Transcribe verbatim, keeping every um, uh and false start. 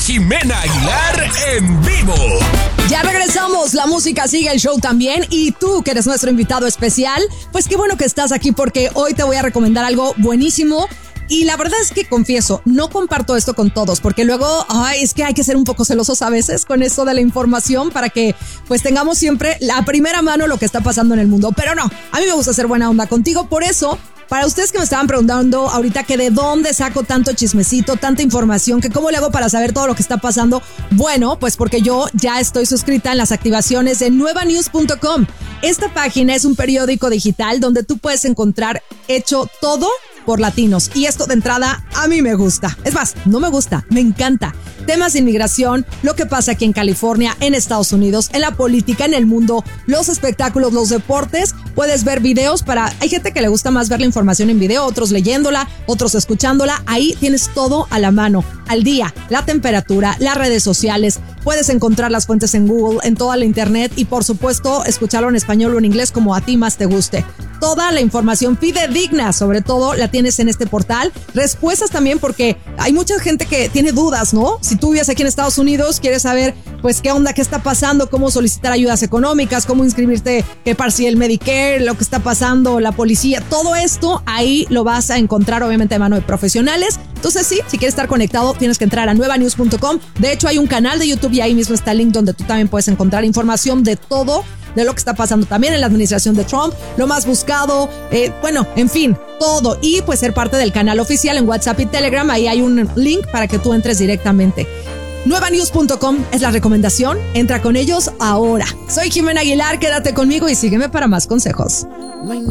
Jimena Aguilar en vivo. Ya regresamos, la música sigue, el show también. Y tú, que eres nuestro invitado especial, pues qué bueno que estás aquí porque hoy te voy a recomendar algo buenísimo. Y la verdad es que confieso, no comparto esto con todos porque luego, ay, es que hay que ser un poco celosos a veces con esto de la información para que pues tengamos siempre la primera mano lo que está pasando en el mundo. Pero no, a mí me gusta ser buena onda contigo, por eso... Para ustedes que me estaban preguntando ahorita que de dónde saco tanto chismecito, tanta información, que cómo le hago para saber todo lo que está pasando, bueno, pues porque yo ya estoy suscrita en las activaciones de nueva news punto com. Esta página es un periódico digital donde tú puedes encontrar hecho todo por latinos. Y esto de entrada a mí me gusta. Es más, no me gusta, me encanta. Temas de inmigración, lo que pasa aquí en California, en Estados Unidos, en la política, en el mundo, los espectáculos, los deportes. Puedes ver videos para... Hay gente que le gusta más ver la información en video, otros leyéndola, otros escuchándola. Ahí tienes todo a la mano, al día, la temperatura, las redes sociales. Puedes encontrar las fuentes en Google, en toda la internet y por supuesto escucharlo en español o en inglés como a ti más te guste. Toda la información fidedigna, sobre todo, la tienes en este portal. Respuestas también porque hay mucha gente que tiene dudas, ¿no? Si tú vives aquí en Estados Unidos, quieres saber, pues, qué onda, qué está pasando, cómo solicitar ayudas económicas, cómo inscribirte, qué par si el Medicare, lo que está pasando, la policía, todo esto, ahí lo vas a encontrar, obviamente, de mano de profesionales. Entonces, sí, si quieres estar conectado, tienes que entrar a nueva news punto com. De hecho, hay un canal de YouTube y ahí mismo está el link donde tú también puedes encontrar información de todo, de lo que está pasando también en la administración de Trump, lo más buscado, eh, bueno, en fin, todo. Y pues ser parte del canal oficial en WhatsApp y Telegram, ahí hay un link para que tú entres directamente. nueva news punto com es la recomendación, entra con ellos ahora. Soy Jimena Aguilar, quédate conmigo y sígueme para más consejos.